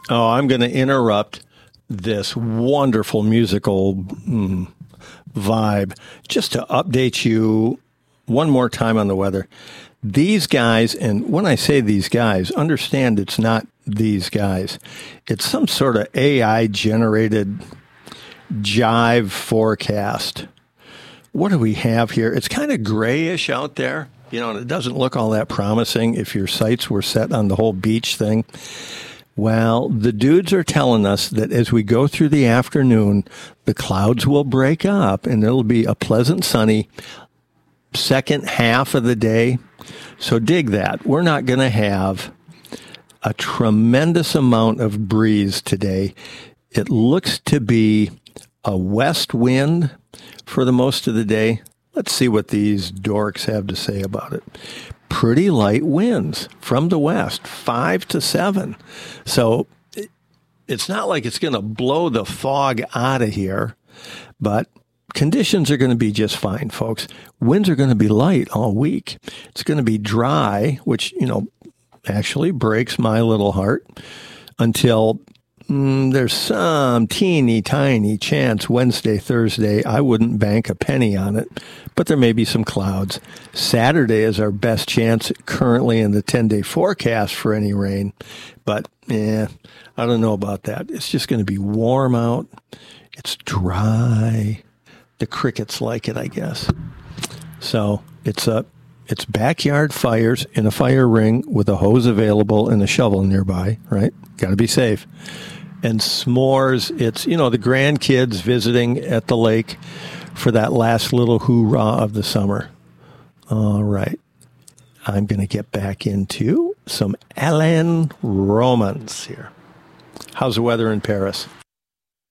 Oh, I'm going to interrupt this wonderful musical vibe just to update you one more time on the weather. These guys, and when I say these guys, understand it's not these guys. It's some sort of AI-generated jive forecast. What do we have here? It's kind of grayish out there, and it doesn't look all that promising if your sights were set on the whole beach thing. Well, the dudes are telling us that as we go through the afternoon, the clouds will break up and it'll be a pleasant sunny second half of the day. So dig that. We're not going to have a tremendous amount of breeze today. It looks to be a west wind for the most of the day. Let's see what these dorks have to say about it. Pretty light winds from the west, 5 to 7. So it's not like it's going to blow the fog out of here, but conditions are going to be just fine, folks. Winds are going to be light all week. It's going to be dry, which, actually breaks my little heart until there's some teeny tiny chance Wednesday, Thursday. I wouldn't bank a penny on it, but there may be some clouds. Saturday is our best chance currently in the 10-day forecast for any rain, but I don't know about that. It's just going to be warm out. It's dry. The crickets like it, I guess. So it's backyard fires in a fire ring with a hose available and a shovel nearby, right? Got to be safe. And s'mores, it's, the grandkids visiting at the lake for that last little hoorah of the summer. All right. I'm going to get back into some Alain Romans here. How's the weather in Paris?